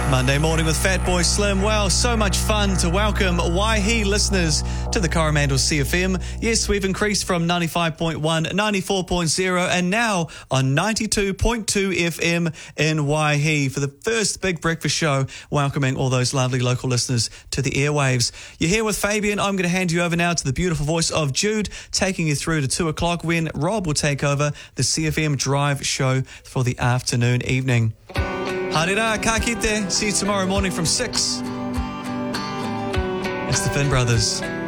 Monday morning with Fatboy Slim. Well, so much fun to welcome Waihi listeners to the Coromandel CFM. Yes, we've increased from 95.1, 94.0 and now on 92.2 FM in Waihi for the first big breakfast show, welcoming all those lovely local listeners to the airwaves. You're here with Fabian. I'm going to hand you over now to the beautiful voice of Jude, taking you through to 2 o'clock when Rob will take over the CFM Drive show for the afternoon evening. Harira, ka kite. See you tomorrow morning from 6. It's the Finn Brothers.